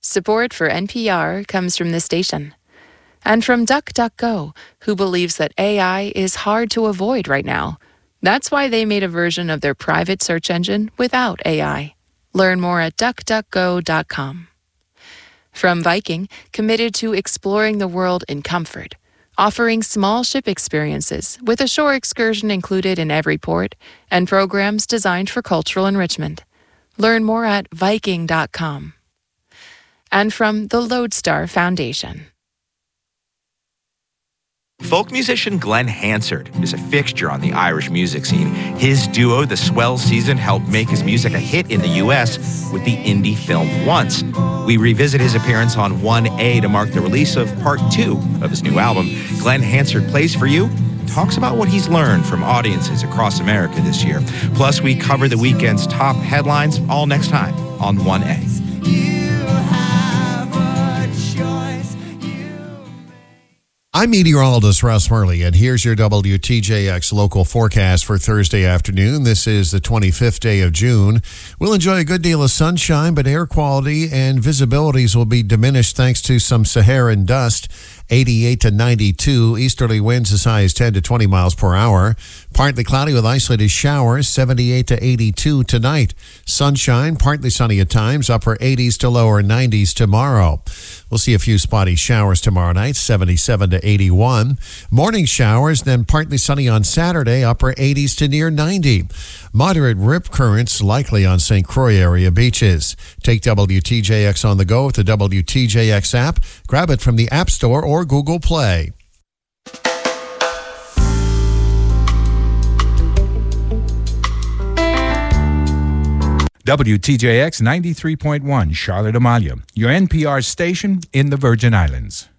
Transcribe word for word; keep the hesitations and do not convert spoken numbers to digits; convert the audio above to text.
Support for N P R comes from this station. And from DuckDuckGo, who believes that A I is hard to avoid right now. That's why they made a version of their private search engine without A I. Learn more at duck duck go dot com. From Viking, committed to exploring the world in comfort, offering small ship experiences with a shore excursion included in every port and programs designed for cultural enrichment. Learn more at viking dot com. And from the Lodestar Foundation. Folk musician Glenn Hansard is a fixture on the Irish music scene. His duo, The Swell Season, helped make his music a hit in the U S with the indie film Once. We revisit his appearance on one A to mark the release of part two of his new album. Glenn Hansard plays for you, talks about what he's learned from audiences across America this year. Plus, we cover the weekend's top headlines, all next time on one A. I'm meteorologist Russ Murley, and here's your W T J X local forecast for Thursday afternoon. This is the twenty-fifth day of June. We'll enjoy a good deal of sunshine, but air quality and visibilities will be diminished thanks to some Saharan dust. eighty-eight to ninety-two, easterly winds as high as ten to twenty miles per hour. Partly cloudy with isolated showers, seventy-eight to eighty-two tonight. Sunshine, partly sunny at times, upper eighties to lower nineties tomorrow. We'll see a few spotty showers tomorrow night, seventy-seven to eighty-one. Morning showers, then partly sunny on Saturday, upper eighties to near ninety. Moderate rip currents likely on Saint Croix area beaches. Take W T J X on the go with the W T J X app. Grab it from the App Store or Google Play. W T J X ninety-three point one, Charlotte Amalia, your N P R station in the Virgin Islands.